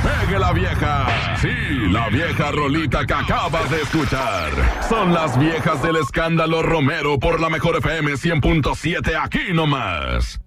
pegue la vieja. Sí, la vieja rolita que acabas de escuchar. Son las viejas del escándalo Romero por la Mejor FM 100.7 aquí nomás.